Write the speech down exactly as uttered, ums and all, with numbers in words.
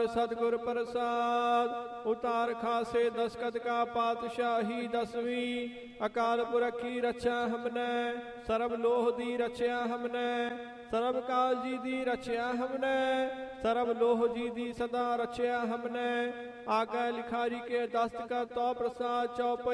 सतगुर प्रसाद। उतार खासे दस्खत का पातशाही दसवीं। अकाल पुरख की रक्षा हमने, सरब लोह दी रक्षा हमने, सरब काल जी दी रक्षा हमने, सरब लोह जी दी सदा रक्षा हमने। आगे लिखारी के दस्त का तो प्रसाद चौप